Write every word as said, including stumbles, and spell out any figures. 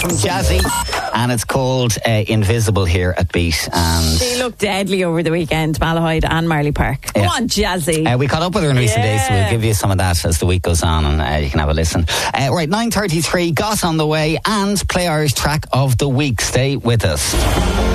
from Jazzy, and it's called uh, Invisible here at Beat. And they looked deadly over the weekend, Malahide and Marley Park. Come yeah. on, Jazzy. Uh, we caught up with her in recent yeah. days, so we'll give you some of that as the week goes on, and uh, you can have a listen. Uh, right, nine thirty-three, Goss on the way, and play Irish track of the week. Stay with us.